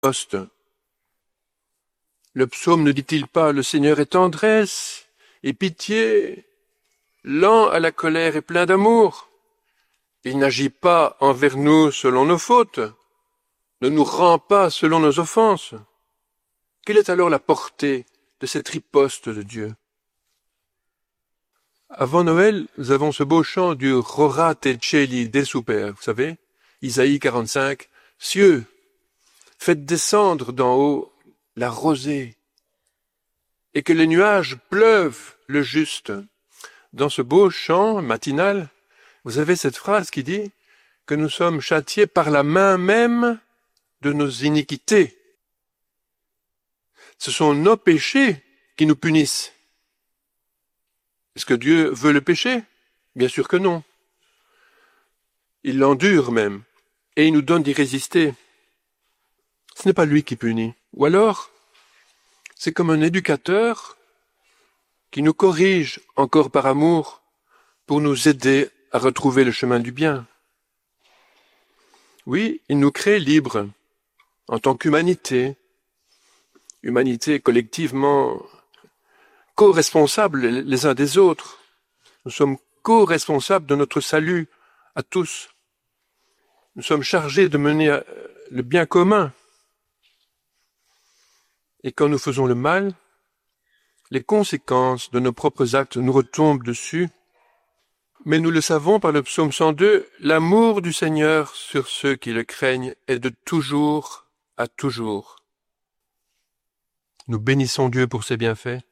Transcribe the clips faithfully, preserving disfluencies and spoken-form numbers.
poste. Le psaume ne dit-il pas « Le Seigneur est tendresse et pitié, lent à la colère et plein d'amour. Il n'agit pas envers nous selon nos fautes, ne nous rend pas selon nos offenses. » Quelle est alors la portée de cette riposte de Dieu? Avant Noël, nous avons ce beau chant du Rora te Celi des Super, vous savez, Isaïe quarante-cinq, « Cieux, faites descendre d'en haut la rosée, et que les nuages pleuvent le juste. » Dans ce beau chant matinal, vous avez cette phrase qui dit que nous sommes châtiés par la main même de nos iniquités. Ce sont nos péchés qui nous punissent. Est-ce que Dieu veut le péché? Bien sûr que non. Il l'endure même, et il nous donne d'y résister. Ce n'est pas lui qui punit. Ou alors, c'est comme un éducateur qui nous corrige encore par amour pour nous aider à retrouver le chemin du bien. Oui, il nous crée libres en tant qu'humanité, humanité collectivement co-responsables les uns des autres. Nous sommes co-responsables de notre salut à tous. Nous sommes chargés de mener le bien commun. Et quand nous faisons le mal, les conséquences de nos propres actes nous retombent dessus. Mais nous le savons par le psaume cent deux, l'amour du Seigneur sur ceux qui le craignent est de toujours à toujours. Nous bénissons Dieu pour ses bienfaits.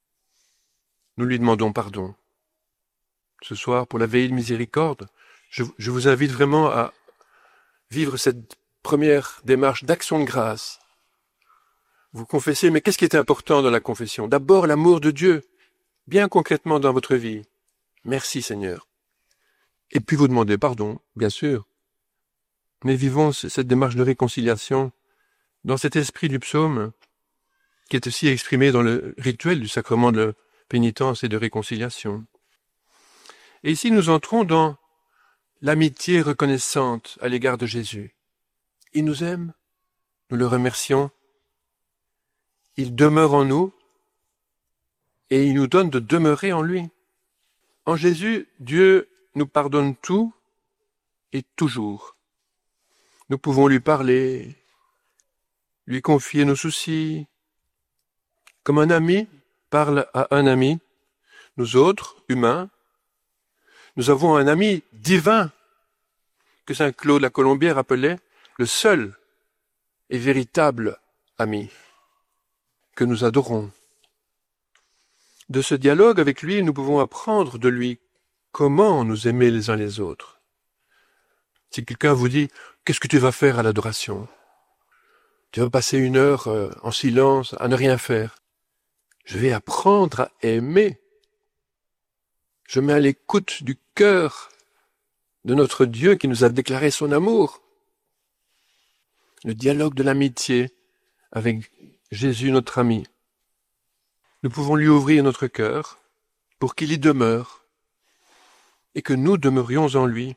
Nous lui demandons pardon. Ce soir, pour la veillée de miséricorde, je, je vous invite vraiment à vivre cette première démarche d'action de grâce. Vous confessez, mais qu'est-ce qui est important dans la confession? D'abord, l'amour de Dieu, bien concrètement dans votre vie. Merci Seigneur. Et puis vous demandez pardon, bien sûr. Mais vivons cette démarche de réconciliation dans cet esprit du psaume qui est aussi exprimé dans le rituel du sacrement de pénitence et de réconciliation. Et ici nous entrons dans l'amitié reconnaissante à l'égard de Jésus. Il nous aime, nous le remercions. Il demeure en nous et il nous donne de demeurer en lui. En Jésus, Dieu nous pardonne tout et toujours. Nous pouvons lui parler, lui confier nos soucis. Comme un ami parle à un ami, nous autres, humains, nous avons un ami divin que saint Claude la Colombière appelait le seul et véritable ami que nous adorons. De ce dialogue avec lui, nous pouvons apprendre de lui comment nous aimer les uns les autres. Si quelqu'un vous dit « Qu'est-ce que tu vas faire à l'adoration ?» Tu vas passer une heure euh, en silence à ne rien faire. Je vais apprendre à aimer. Je mets à l'écoute du cœur de notre Dieu qui nous a déclaré son amour. Le dialogue de l'amitié avec Jésus, notre ami. Nous pouvons lui ouvrir notre cœur pour qu'il y demeure et que nous demeurions en lui.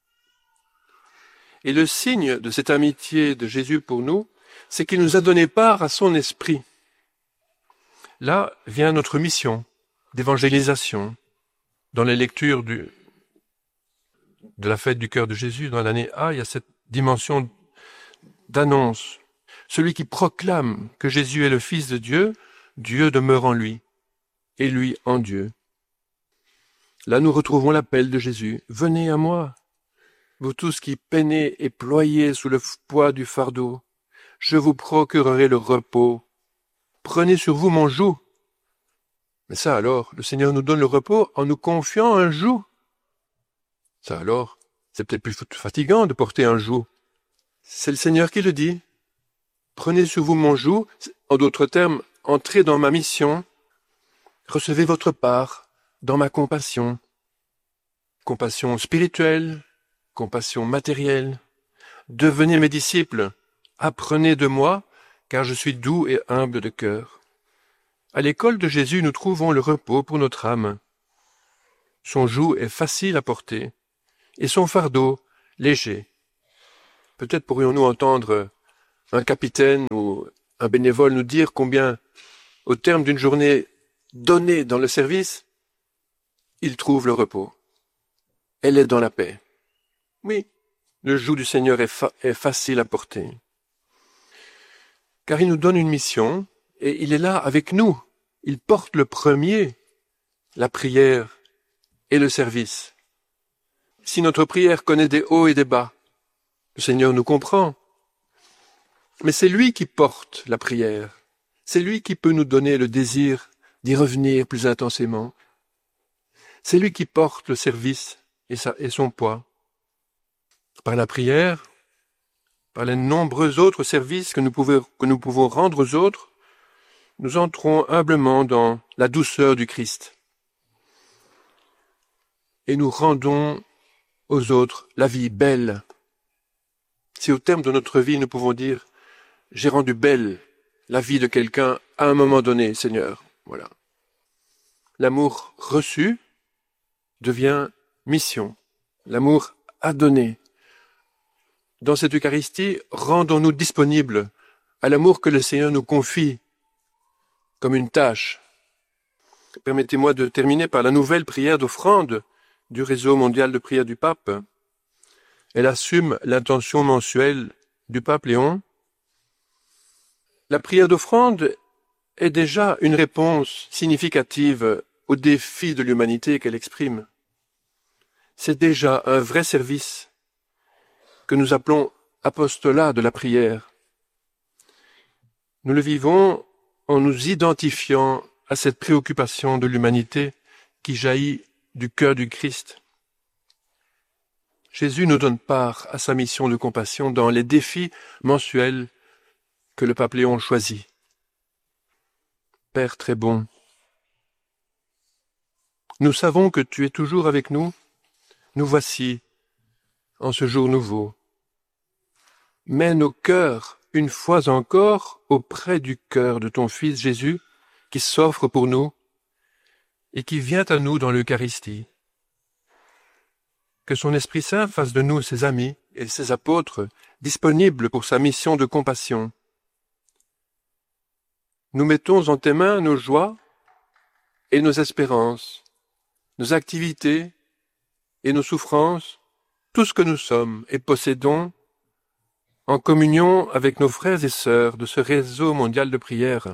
Et le signe de cette amitié de Jésus pour nous, c'est qu'il nous a donné part à son esprit. Là vient notre mission d'évangélisation. Dans les lectures du, de la fête du cœur de Jésus, dans l'année A, il y a cette dimension d'annonce. Celui qui proclame que Jésus est le Fils de Dieu, Dieu demeure en lui, et lui en Dieu. Là nous retrouvons l'appel de Jésus. « Venez à moi, vous tous qui peinez et ployez sous le poids du fardeau, je vous procurerai le repos. Prenez sur vous mon joug. » Mais ça alors, le Seigneur nous donne le repos en nous confiant un joug. Ça alors, c'est peut-être plus fatigant de porter un joug. C'est le Seigneur qui le dit. Prenez sur vous mon joug, en d'autres termes, entrez dans ma mission, recevez votre part dans ma compassion. Compassion spirituelle, compassion matérielle. Devenez mes disciples, apprenez de moi, car je suis doux et humble de cœur. À l'école de Jésus, nous trouvons le repos pour notre âme. Son joug est facile à porter, et son fardeau léger. Peut-être pourrions-nous entendre un capitaine ou un bénévole nous dire combien, au terme d'une journée donnée dans le service, il trouve le repos. Elle est dans la paix. Oui, le joug du Seigneur est, fa- est facile à porter. Car il nous donne une mission et il est là avec nous. Il porte le premier, la prière et le service. Si notre prière connaît des hauts et des bas, le Seigneur nous comprend. Mais c'est lui qui porte la prière. C'est lui qui peut nous donner le désir d'y revenir plus intensément. C'est lui qui porte le service et, sa, et son poids. Par la prière, par les nombreux autres services que nous, pouvons, que nous pouvons rendre aux autres, nous entrons humblement dans la douceur du Christ. Et nous rendons aux autres la vie belle. Si au terme de notre vie, nous pouvons dire « J'ai rendu belle la vie de quelqu'un à un moment donné, Seigneur. » Voilà. L'amour reçu devient mission. L'amour à donner. Dans cette Eucharistie, rendons-nous disponibles à l'amour que le Seigneur nous confie comme une tâche. Permettez-moi de terminer par la nouvelle prière d'offrande du réseau mondial de prière du pape. Elle assume l'intention mensuelle du pape Léon. La prière d'offrande est déjà une réponse significative au défi de l'humanité qu'elle exprime. C'est déjà un vrai service que nous appelons apostolat de la prière. Nous le vivons en nous identifiant à cette préoccupation de l'humanité qui jaillit du cœur du Christ. Jésus nous donne part à sa mission de compassion dans les défis mensuels que le pape Léon choisit. Père très bon, nous savons que tu es toujours avec nous. Nous voici en ce jour nouveau. Mets nos cœurs, une fois encore, auprès du cœur de ton Fils Jésus, qui s'offre pour nous et qui vient à nous dans l'Eucharistie. Que son Esprit Saint fasse de nous ses amis et ses apôtres disponibles pour sa mission de compassion. Nous mettons en tes mains nos joies et nos espérances, nos activités et nos souffrances, tout ce que nous sommes et possédons, en communion avec nos frères et sœurs de ce réseau mondial de prière.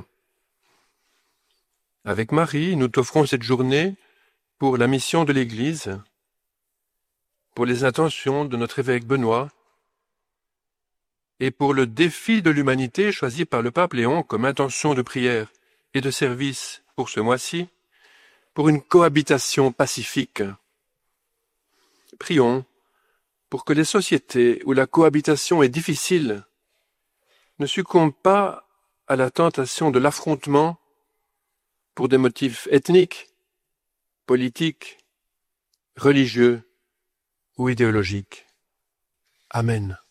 Avec Marie, nous t'offrons cette journée pour la mission de l'Église, pour les intentions de notre évêque Benoît, et pour le défi de l'humanité choisi par le pape Léon comme intention de prière et de service pour ce mois-ci, pour une cohabitation pacifique. Prions pour que les sociétés où la cohabitation est difficile ne succombent pas à la tentation de l'affrontement pour des motifs ethniques, politiques, religieux ou idéologiques. Amen.